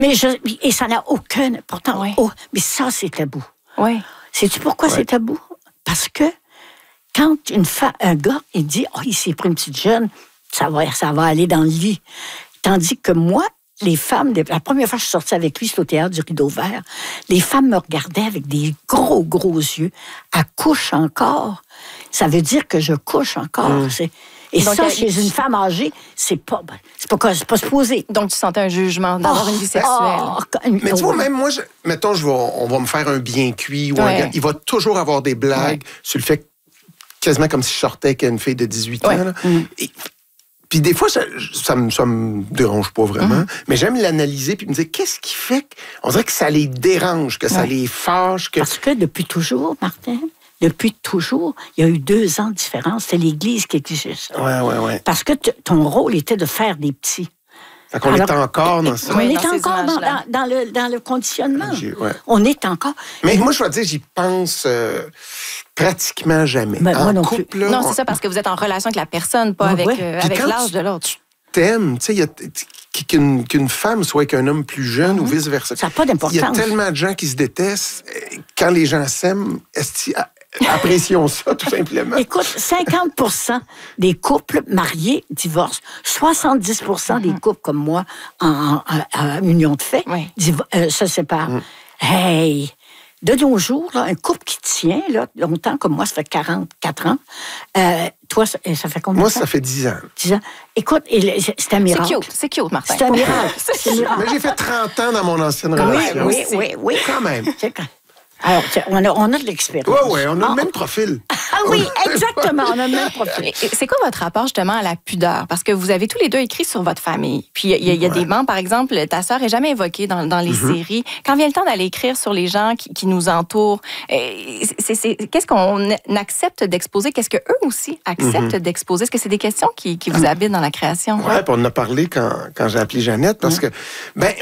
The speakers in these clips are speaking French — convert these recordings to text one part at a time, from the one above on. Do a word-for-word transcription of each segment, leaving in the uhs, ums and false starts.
Mais je, et ça n'a aucun... Pourtant, oui. oh, mais ça, c'est tabou. Oui. Sais-tu pourquoi oui. c'est tabou? Parce que quand une fa... un gars, il dit, oh, il s'est pris une petite jeune, ça va, ça va aller dans le lit. Tandis que moi, les femmes, la première fois que je suis sortie avec lui, c'était au théâtre du Rideau Vert, les femmes me regardaient avec des gros, gros yeux. Elle couche encore. Ça veut dire que je couche encore. Mmh. C'est... Et donc, ça, chez une femme âgée, c'est pas, c'est pas, c'est pas supposé. Donc, tu sentais un jugement d'avoir oh, une vie sexuelle. Oh, mais tu vois, même moi, je, mettons, je vais, on va me faire un bien cuit. Ou ouais. un, il va toujours avoir des blagues ouais. sur le fait, quasiment comme si je sortais avec une fille de dix-huit ouais. ans. Là. Mmh. Et, puis des fois, ça, ça, me, ça me dérange pas vraiment, mmh. mais j'aime l'analyser puis me dire, qu'est-ce qui fait qu'on dirait que ça les dérange, que ça ouais. les fâche. Que... Parce que depuis toujours, Martin... Depuis toujours, il y a eu deux ans de différence. C'est l'Église qui exigeait ça. Oui, oui, oui. Parce que t- ton rôle était de faire des petits. Fait qu'on Alors, est encore dans ça. On oui, est encore dans, dans, dans, le, dans le conditionnement. Ouais. On est encore... Mais moi, je dois dire, j'y pense euh, pratiquement jamais. Ben, en moi non couple, plus. Là, non, on... c'est ça, parce que vous êtes en relation avec la personne, pas ouais, avec, ouais. euh, avec l'âge de l'autre. Tu t'aimes, tu sais, il y a... Qu'une, qu'une femme soit avec un homme plus jeune mm-hmm. ou vice-versa. Ça n'a pas d'importance. Il y a tellement de gens qui se détestent. Quand les gens s'aiment, est-ce apprécions ça, tout simplement. Écoute, cinquante pour cent des couples mariés divorcent. soixante-dix pour cent mm-hmm. des couples comme moi, en, en, en, en union de fait, oui. divo- euh, se séparent. Mm. Hey! De nos jours, là, un couple qui tient là, longtemps, comme moi, ça fait quarante-quatre ans. Euh, toi, ça, ça fait combien de temps? Moi, ça fait dix ans. dix ans. Écoute, c'est un miracle. C'est cute, c'est cute, Martin. C'est un miracle. C'est un miracle. Mais j'ai fait trente ans dans mon ancienne oui, relation. Oui, oui, oui, oui. Quand même. Alors, on a, on a de l'expérience. Oui, oui, on a ah, le même profil. Ah oui, exactement, on a le même profil. C'est quoi votre rapport justement à la pudeur? Parce que vous avez tous les deux écrit sur votre famille. Puis il y a, y a ouais. des bancs, par exemple, ta sœur n'est jamais évoquée dans, dans les mm-hmm. séries. Quand vient le temps d'aller écrire sur les gens qui, qui nous entourent, c'est, c'est, qu'est-ce qu'on accepte d'exposer? Qu'est-ce qu'eux aussi acceptent mm-hmm. d'exposer? Est-ce que c'est des questions qui, qui vous habitent dans la création? Oui, puis on en a parlé quand, quand j'ai appelé Jeannette, parce mm-hmm. que... ben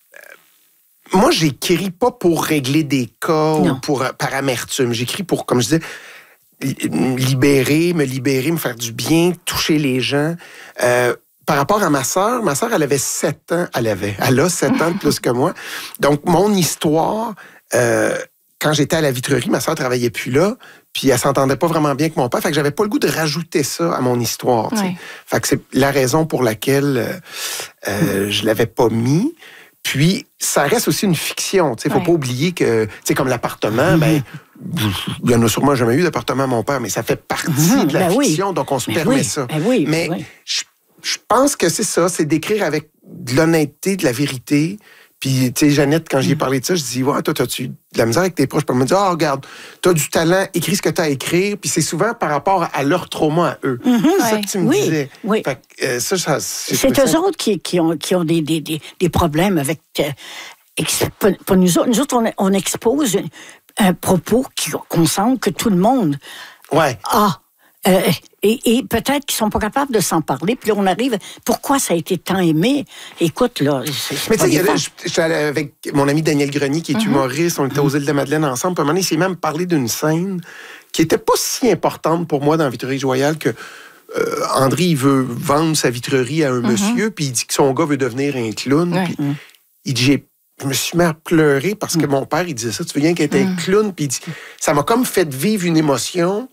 moi, j'écris pas pour régler des cas non. ou pour, par amertume. J'écris pour, comme je disais, libérer, me libérer, me faire du bien, toucher les gens. Euh, par rapport à ma sœur, ma sœur, elle avait sept ans. Elle avait. Elle a sept ans de plus que moi. Donc, mon histoire, euh, quand j'étais à la vitrerie, ma sœur travaillait plus là, puis elle s'entendait pas vraiment bien avec mon père. Fait que j'avais pas le goût de rajouter ça à mon histoire. Ouais. Fait que c'est la raison pour laquelle euh, je l'avais pas mis. Puis, ça reste aussi une fiction. Il ne faut ouais. pas oublier que, comme l'appartement, ben, il n'y en a sûrement jamais eu d'appartement à mon père, mais ça fait partie mmh, de la ben fiction, oui. donc on se ben permet oui. ça. Ben oui, mais oui. Je, je pense que c'est ça, c'est d'écrire avec de l'honnêteté, de la vérité. Puis, tu sais, Jeannette, quand mmh. j'y ai parlé de ça, je dis, ouais, toi, t'as-tu de la misère avec tes proches? Puis elle me dit, ah, oh, regarde, t'as du talent, écris ce que t'as à écrire. Puis c'est souvent par rapport à leur trauma à eux. Mmh, c'est ouais. ça que tu me oui, disais. Oui. Fait que, euh, ça, ça, c'est c'est eux autres qui, qui ont, qui ont des, des, des, des problèmes avec... Euh, Pour, pour nous autres, nous autres, on, on expose un, un propos qui, qu'on sent que tout le monde ouais. a. Euh, et, et peut-être qu'ils ne sont pas capables de s'en parler. Puis là, on arrive. Pourquoi ça a été tant aimé? Écoute, là. C'est, c'est Mais tu sais, j'étais allé avec mon ami Daniel Grenier, qui est mm-hmm. humoriste. On était aux îles de Madeleine ensemble. Puis à un moment donné, il s'est même parlé d'une scène qui n'était pas si importante pour moi dans Vitrerie Joyal que. Euh, André, il veut vendre sa vitrerie à un mm-hmm. monsieur, puis il dit que son gars veut devenir un clown. Ouais. Puis mm. il dit, j'ai Je me suis mis à pleurer parce que mm. mon père, il disait ça. Tu veux bien qu'il était mm. clown? Puis il dit, ça m'a comme fait vivre une émotion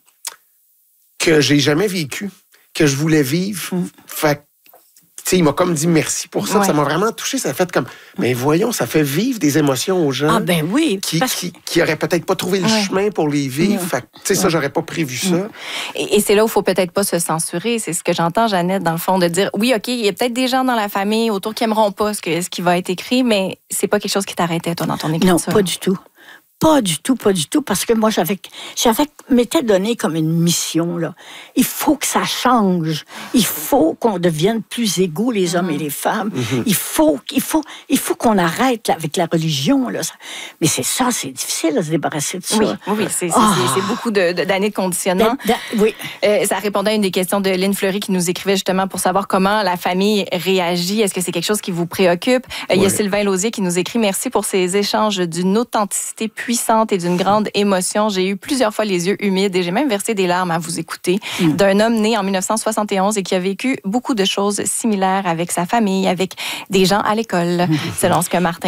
que j'ai jamais vécue, que je voulais vivre. Mm. Fait que, tu sais, il m'a comme dit merci pour ça. Ouais. Ça m'a vraiment touché. Ça a fait comme, mais voyons, ça fait vivre des émotions aux gens. Ah ben oui. Qui, parce... qui, qui auraient peut-être pas trouvé le ouais. chemin pour les vivre. Mm. Fait que, tu sais, ça, j'aurais pas prévu ça. Mm. Et, et c'est là où il faut peut-être pas se censurer. C'est ce que j'entends, Jeannette, dans le fond, de dire, oui, OK, il y a peut-être des gens dans la famille autour qui aimeront pas ce, que, ce qui va être écrit, mais c'est pas quelque chose qui t'arrêtait, toi, dans ton écriture. Non, pas du tout. Pas du tout, pas du tout, parce que moi, j'avais, j'avais m'étais donné comme une mission, là. Il faut que ça change. Il faut qu'on devienne plus égaux, les hommes mmh. et les femmes. Mmh. Il faut, il faut, il faut qu'on arrête là, avec la religion, là. Mais c'est ça, c'est difficile de se débarrasser de ça. Oui, oui, c'est, c'est, oh. c'est, c'est beaucoup de, de, d'années de conditionnement. Da, da, oui. Euh, ça répondait à une des questions de Lynn Fleury qui nous écrivait justement pour savoir comment la famille réagit. Est-ce que c'est quelque chose qui vous préoccupe? Euh, il y a Sylvain Lausier qui nous écrit « Merci pour ces échanges d'une authenticité puissante et d'une grande émotion. J'ai eu plusieurs fois les yeux humides et j'ai même versé des larmes à vous écouter. Mmh. D'un homme né en dix-neuf cent soixante et onze et qui a vécu beaucoup de choses similaires avec sa famille, avec des gens à l'école, mmh. selon ce que Martin